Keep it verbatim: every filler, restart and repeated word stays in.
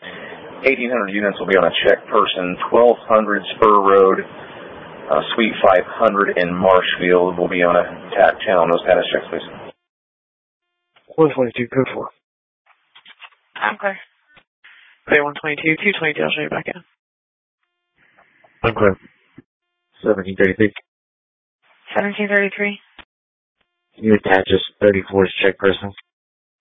eighteen hundred units will be on a check person. twelve hundred Spur Road, uh, Suite five hundred in Marshfield will be on a T A C ten on those status checks, please. one twenty-two, code four. I'm clear. Clear one twenty-two, two twenty-two, I'll show you back in. I'm clear. seventeen thirty-three. seventeen thirty-three. Can you attach us thirty-four's check person?